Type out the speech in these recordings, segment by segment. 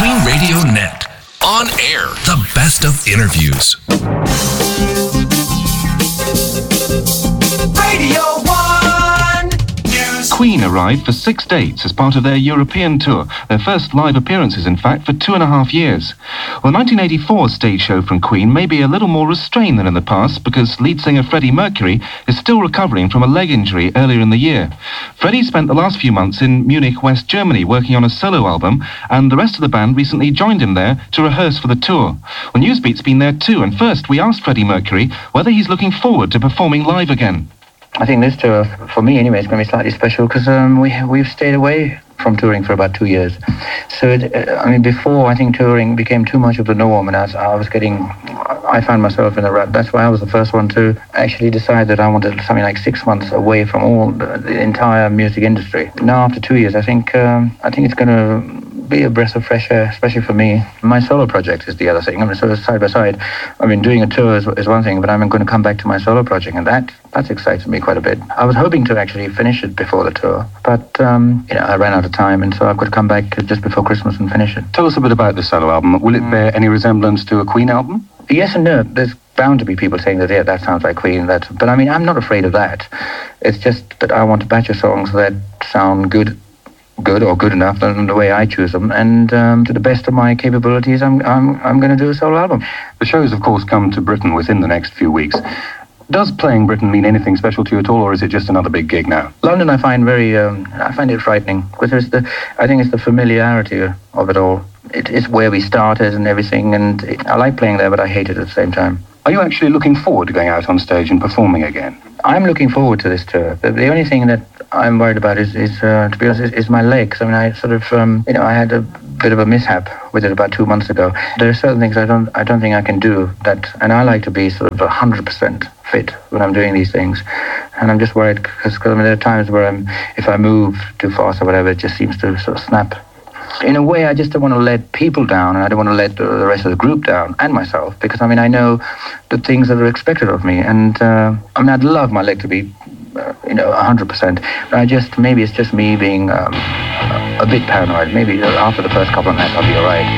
Queen Radio Net. On air, the best of interviews. Radio 1 News. Queen arrived for 6 dates as part of their European tour, their first live appearances, in fact, for 2.5 years. Well, 1984's stage show from Queen may be a little more restrained than in the past because lead singer Freddie Mercury is still recovering from a leg injury earlier in the year. Freddie spent the last few months in Munich, West Germany, working on a solo album, and the rest of the band recently joined him there to rehearse for the tour. Well, Newsbeat's been there too, and first we asked Freddie Mercury whether he's looking forward to performing live again. I think this tour, for me anyway, is going to be slightly special because we've stayed away from touring for about 2 years. So, before I think touring became too much of the norm, and I found myself in a rut. That's why I was the first one to actually decide that I wanted something like 6 months away from all the entire music industry. Now, after 2 years, I think it's going to be a breath of fresh air, especially for me. My solo project is the other thing. Sort of side by side. Doing a tour is one thing, but I'm going to come back to my solo project, and that excites me quite a bit. I was hoping to actually finish it before the tour, but I ran out of time, and so I've got to come back just before Christmas and finish it. Tell us a bit about the solo album. Will it bear any resemblance to a Queen album? Yes and no. There's bound to be people saying that, yeah, that sounds like Queen. But I'm not afraid of that. It's just that I want a batch of songs that sound good or good enough in the way I choose them, and to the best of my capabilities, I'm going to do a solo album. The shows, of course, come to Britain within the next few weeks. Does playing Britain mean anything special to you at all, or is it just another big gig now? London, I find I find it frightening because I think it's the familiarity of it all. It's where we started and everything, and I like playing there, but I hate it at the same time. Are you actually looking forward to going out on stage and performing again? I'm looking forward to this tour. The only thing that I'm worried about is to be honest, is my legs. I sort of, I had a bit of a mishap with it about 2 months ago. There are certain things I don't think I can do that, and I like to be sort of 100% fit when I'm doing these things. And I'm just worried because there are times where if I move too fast or whatever, it just seems to sort of snap. In a way, I just don't want to let people down, and I don't want to let the rest of the group down, and myself, because, I know the things that are expected of me, and, I'd love my leg to be, 100%, but maybe it's just me being a bit paranoid. Maybe after the first couple of nights, I'll be all right.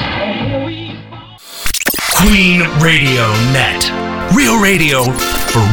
Queen Radio Net. Real radio for